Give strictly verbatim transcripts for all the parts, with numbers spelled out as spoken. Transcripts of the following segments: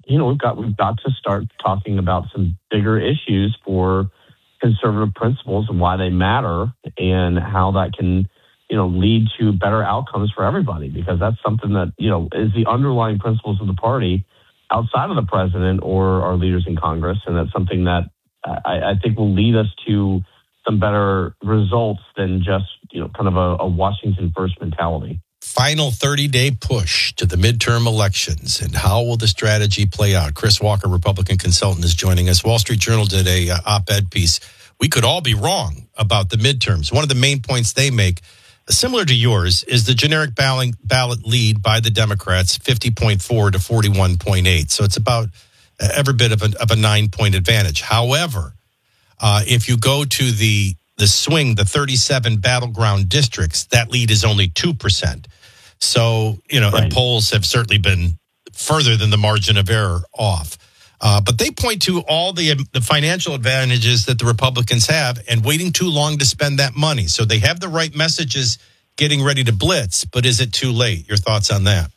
you know, we've got we've got to start talking about some bigger issues for conservative principles and why they matter and how that can, you know, lead to better outcomes for everybody, because that's something that, you know, is the underlying principles of the party outside of the president or our leaders in Congress. And that's something that I, I think will lead us to some better results than just, you know, kind of a, a Washington first mentality. Final thirty-day push to the midterm elections, and how will the strategy play out? Chris Walker, Republican consultant, is joining us. Wall Street Journal did a uh, op-ed piece. We could all be wrong about the midterms. One of the main points they make, similar to yours, is the generic ballot, ballot lead by the Democrats, fifty point four to forty-one point eight. So it's about every bit of a, of a nine-point advantage. However, uh, if you go to the the swing, the thirty-seven battleground districts, that lead is only two percent. So, you know, right. And polls have certainly been further than the margin of error off. Uh, but they point to all the the financial advantages that the Republicans have and waiting too long to spend that money. So they have the right messages getting ready to blitz, but is it too late? Your thoughts on that?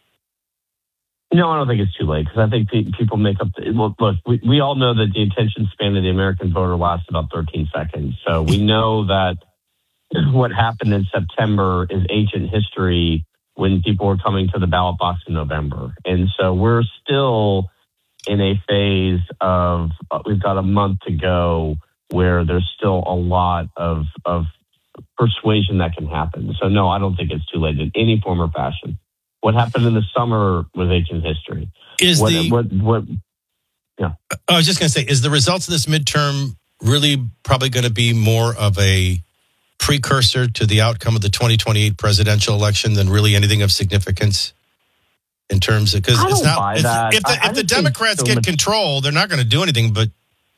No, I don't think it's too late, because I think pe- people make up... The, look, look we, we all know that the attention span of the American voter lasts about thirteen seconds. So we know that what happened in September is ancient history when people were coming to the ballot box in November. And so we're still in a phase of, uh, we've got a month to go where there's still a lot of, of persuasion that can happen. So no, I don't think it's too late in any form or fashion. What happened in the summer was ancient history. Is what, the, what, what, yeah. I was just going to say, is the results of this midterm really probably going to be more of a precursor to the outcome of the twenty twenty-eight presidential election than really anything of significance? In terms of, because it's not, if, if the, I, if I the Democrats so get much- control, they're not going to do anything but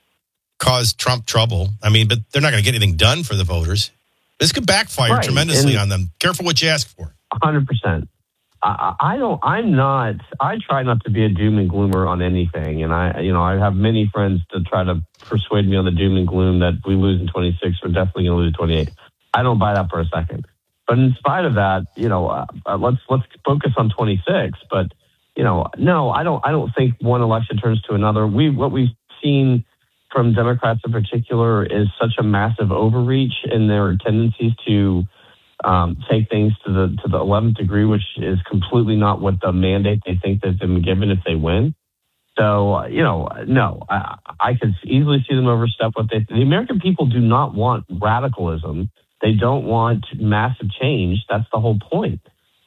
cause Trump trouble. I mean, but they're not going to get anything done for the voters. This could backfire right. tremendously and on them. Careful what you ask for. one hundred percent. I, I don't, I'm not, I try not to be a doom and gloomer on anything. And I, you know, I have many friends that try to persuade me on the doom and gloom that we lose in twenty-six, we're definitely going to lose in twenty-eight. I don't buy that for a second. But in spite of that, you know, uh, uh, let's let's focus on twenty-six. But you know, no, I don't. I don't think one election turns to another. We what we've seen from Democrats in particular is such a massive overreach in their tendencies to um, take things to the to the eleventh degree, which is completely not what the mandate they think they've been given if they win. So uh, you know, no, I, I could easily see them overstep what they. The American people do not want radicalism. They don't want massive change. That's the whole point.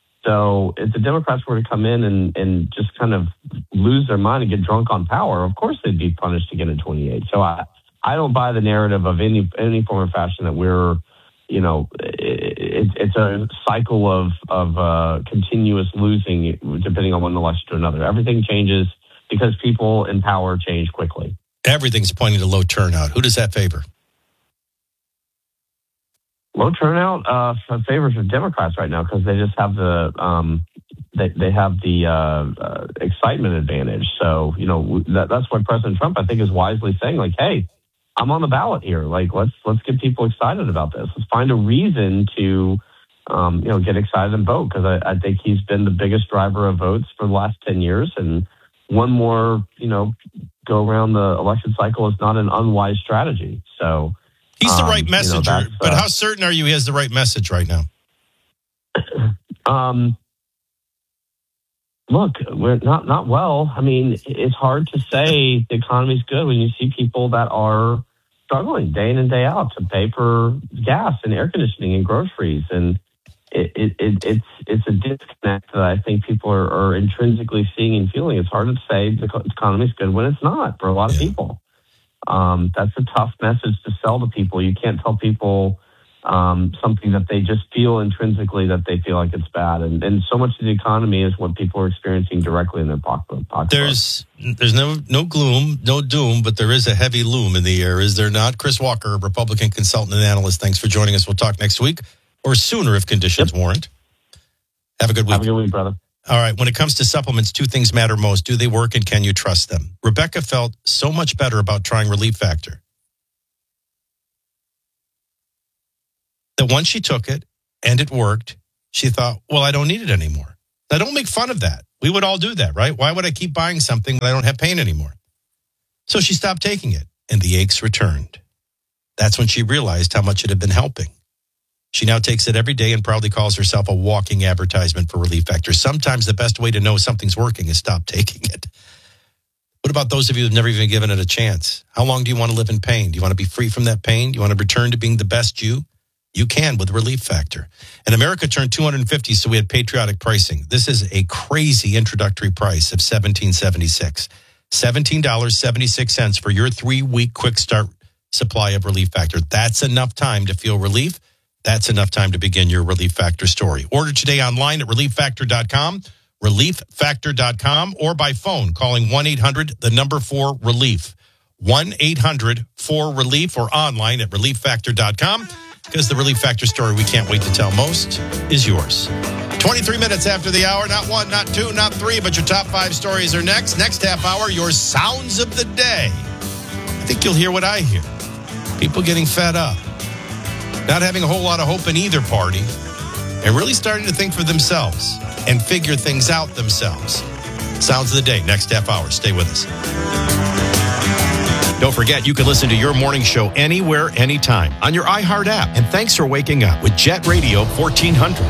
So if the Democrats were to come in and, and just kind of lose their mind and get drunk on power, of course they'd be punished again in twenty-eight. So I, I don't buy the narrative of any any form or fashion that we're, you know, it, it's a cycle of of uh, continuous losing depending on one election to another. Everything changes because people in power change quickly. Everything's pointing to low turnout. Who does that favor? Low turnout uh, favors the Democrats right now because they just have the um, they they have the uh, uh, excitement advantage. So you know that, that's why President Trump, I think, is wisely saying like, "Hey, I'm on the ballot here. Like, let's let's get people excited about this. Let's find a reason to um, you know get excited and vote." Because I, I think he's been the biggest driver of votes for the last ten years, and one more you know go around the election cycle is not an unwise strategy. So. He's the right um, messenger, you know, but uh, how certain are you he has the right message right now? Um, look, we're not not well. I mean, it's hard to say the economy's good when you see people that are struggling day in and day out to pay for gas and air conditioning and groceries, and it, it, it it's it's a disconnect that I think people are, are intrinsically seeing and feeling. It's hard to say the economy's good when it's not for a lot of Yeah. people. Um, that's a tough message to sell to people. You can't tell people um, something that they just feel intrinsically that they feel like it's bad. And, and so much of the economy is what people are experiencing directly in their pocketbook. There's there's no no gloom, no doom, but there is a heavy loom in the air, is there not? Chris Walker, Republican consultant and analyst, thanks for joining us. We'll talk next week or sooner if conditions yep. warrant. Have a good week. Have a good week, brother. All right. When it comes to supplements, two things matter most. Do they work and can you trust them? Rebecca felt so much better about trying Relief Factor that once she took it and it worked, she thought, well, I don't need it anymore. Now, don't make fun of that. We would all do that, right? Why would I keep buying something when I don't have pain anymore? So she stopped taking it, and the aches returned. That's when she realized how much it had been helping. She now takes it every day and proudly calls herself a walking advertisement for Relief Factor. Sometimes the best way to know something's working is stop taking it. What about those of you who've never even given it a chance? How long do you want to live in pain? Do you want to be free from that pain? Do you want to return to being the best you? You can with Relief Factor. And America turned two hundred fifty, so we had patriotic pricing. This is a crazy introductory price of seventeen seventy-six. seventeen dollars and seventy-six cents for your three-week quick start supply of Relief Factor. That's enough time to feel relief. That's enough time to begin your Relief Factor story. Order today online at relief factor dot com, relief factor dot com, or by phone calling one eight hundred, the number four, relief. one eight hundred four relief or online at relief factor dot com. Because the Relief Factor story we can't wait to tell most is yours. twenty-three minutes after the hour, not one, not two, not three, but your top five stories are next. Next half hour, your sounds of the day. I think you'll hear what I hear. People getting fed up, not having a whole lot of hope in either party, and really starting to think for themselves and figure things out themselves. Sounds of the day, next half hour. Stay with us. Don't forget, you can listen to your morning show anywhere, anytime on your iHeart app. And thanks for waking up with Jet Radio fourteen hundred.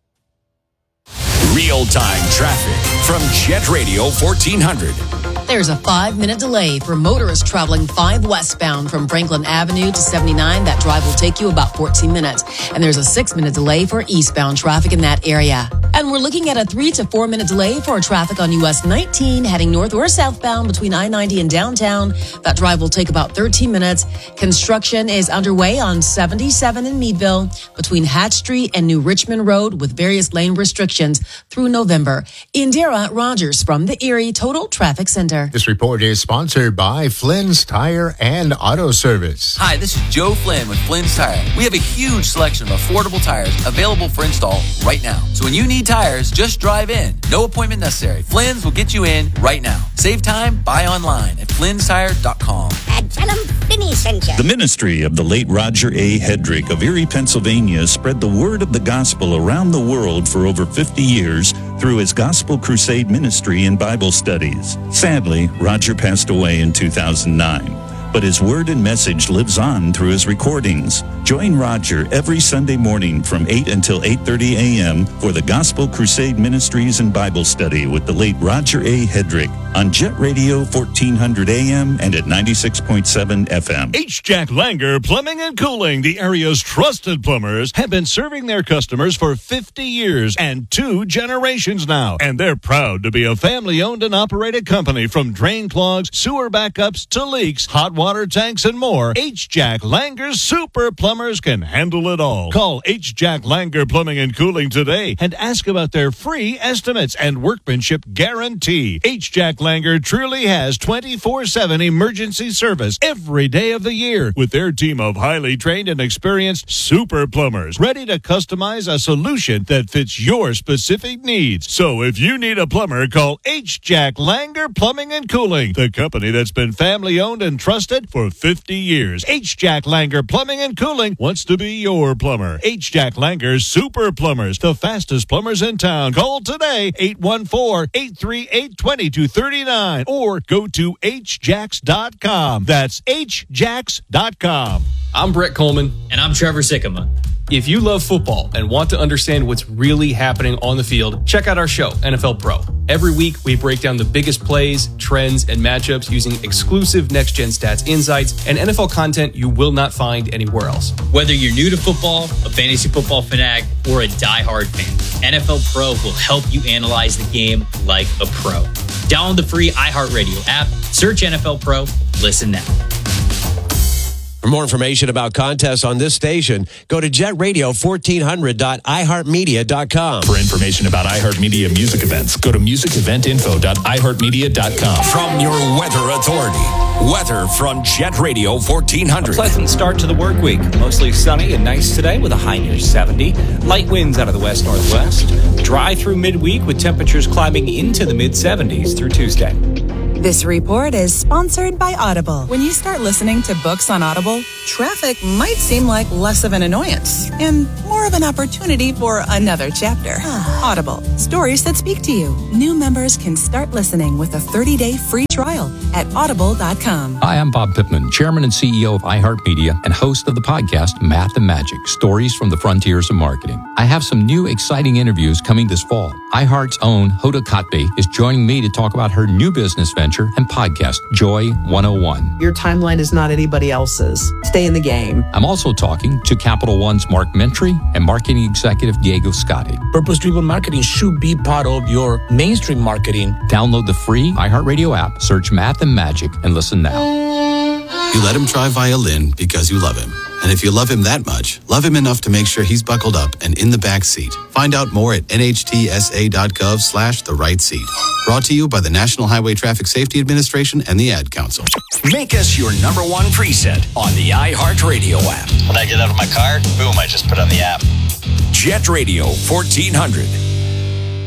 Real-time traffic from Jet Radio fourteen hundred. There's a five-minute delay for motorists traveling five westbound from Franklin Avenue to seventy-nine. That drive will take you about fourteen minutes. And there's a six-minute delay for eastbound traffic in that area. And we're looking at a three to four-minute delay for traffic on U S nineteen heading north or southbound between I ninety and downtown. That drive will take about thirteen minutes. Construction is underway on seventy-seven in Meadville between Hatch Street and New Richmond Road with various lane restrictions through November. Indira Rogers from the Erie Total Traffic Center. This report is sponsored by Flynn's Tire and Auto Service. Hi, this is Joe Flynn with Flynn's Tire. We have a huge selection of affordable tires available for install right now. So when you need tires, just drive in. No appointment necessary. Flynn's will get you in right now. Save time, buy online at flynn's tire dot com. And tell them Finney sent you. The ministry of the late Roger A. Hedrick of Erie, Pennsylvania spread the word of the gospel around the world for over fifty years through his Gospel Crusade ministry and Bible studies. Sadly, Roger passed away in two thousand nine, but his word and message lives on through his recordings. Join Roger every Sunday morning from eight until eight thirty a.m. for the Gospel Crusade Ministries and Bible Study with the late Roger A. Hedrick on Jet Radio fourteen hundred A M and at ninety-six point seven F M. H. Jack Langer Plumbing and Cooling, the area's trusted plumbers, have been serving their customers for fifty years and two generations now. And they're proud to be a family-owned and operated company. From drain clogs, sewer backups, to leaks, hot water tanks, and more, H. Jack Langer's Super Plumbers can handle it all. Call H. Jack Langer Plumbing and Cooling today and ask about their free estimates and workmanship guarantee. H. Jack Langer truly has twenty-four seven emergency service every day of the year with their team of highly trained and experienced super plumbers ready to customize a solution that fits your specific needs. So if you need a plumber, call H. Jack Langer Plumbing and Cooling, the company that's been family owned and trusted for fifty years. H. Jack Langer Plumbing and Cooling wants to be your plumber. H. Jack Langer Super Plumbers, the fastest plumbers in town. Call today, eight one four, eight three eight, two two three nine, or go to h jacks dot com. That's h jacks dot com. I'm Brett Coleman. And I'm Trevor Sikkema. If you love football and want to understand what's really happening on the field, check out our show, N F L Pro. Every week, we break down the biggest plays, trends, and matchups using exclusive next-gen stats insights and N F L content you will not find anywhere else. Whether you're new to football, a fantasy football fanatic, or a diehard fan, N F L Pro will help you analyze the game like a pro. Download the free iHeartRadio app, search N F L Pro, listen now. For more information about contests on this station, go to jet radio fourteen hundred dot i heart media dot com. For information about iHeartMedia music events, go to music event info dot i heart media dot com. From your weather authority, weather from Jet Radio fourteen hundred. A pleasant start to the work week. Mostly sunny and nice today with a high near seventy. Light winds out of the west-northwest. Dry through midweek with temperatures climbing into the mid-seventies through Tuesday. This report is sponsored by Audible. When you start listening to books on Audible, traffic might seem like less of an annoyance and more of an opportunity for another chapter. Audible, stories that speak to you. New members can start listening with a thirty-day free trial at audible dot com. Hi, I'm Bob Pittman, Chairman and C E O of iHeartMedia and host of the podcast Math and Magic, Stories from the Frontiers of Marketing. I have some new exciting interviews coming this fall. iHeart's own Hoda Kotb is joining me to talk about her new business venture and podcast, Joy one oh one. Your timeline is not anybody else's. Stay in the game. I'm also talking to Capital One's Mark Mentry and marketing executive Diego Scotti. Purpose-driven marketing should be part of your mainstream marketing. Download the free iHeartRadio app, search Math and Magic, and listen now. You let him try violin because you love him. And if you love him that much, love him enough to make sure he's buckled up and in the back seat. Find out more at nhtsa.gov slash the right seat. Brought to you by the National Highway Traffic Safety Administration and the Ad Council. Make us your number one preset on the iHeartRadio app. When I get out of my car, boom, I just put on the app. Jet Radio fourteen hundred.